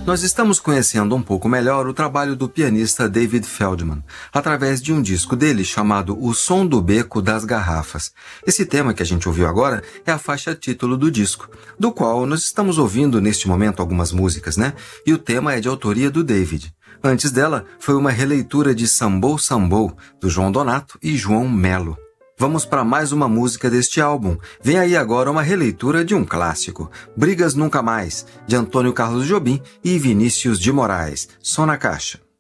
Nós estamos conhecendo um pouco melhor o trabalho do pianista David Feldman, através de um disco dele chamado O Som do Beco das Garrafas. Esse tema que a gente ouviu agora é a faixa título do disco, do qual nós estamos ouvindo neste momento algumas músicas, né? E o tema é de autoria do David. Antes dela, foi uma releitura de Sambou Sambou, do João Donato e João Melo. Vamos para mais uma música deste álbum. Vem aí agora uma releitura de um clássico, Brigas Nunca Mais, de Antônio Carlos Jobim e Vinícius de Moraes. Som na caixa.